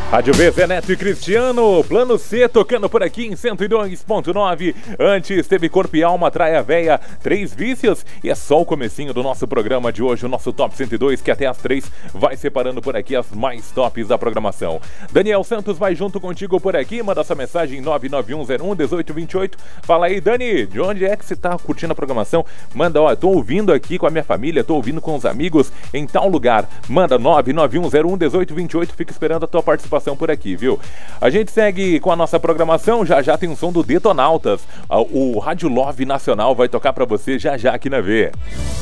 Rádio V, Zé Neto e Cristiano, Plano C, tocando por aqui em 102.9. Antes teve Corpo e Alma, Traia Véia, Três Vícios. E é só o comecinho do nosso programa de hoje, o nosso Top 102, que até às 3 vai separando por aqui as mais tops da programação. Daniel Santos vai junto contigo por aqui, manda sua mensagem 991011828. Fala aí, Dani, de onde é que você tá curtindo a programação? Manda, ó, tô ouvindo aqui com a minha família, tô ouvindo com os amigos em tal lugar. Manda 991011828, fica esperando a tua participação por aqui, viu? A gente segue com a nossa programação, já tem um som do Detonautas. O Rádio Love Nacional vai tocar pra você já aqui na V.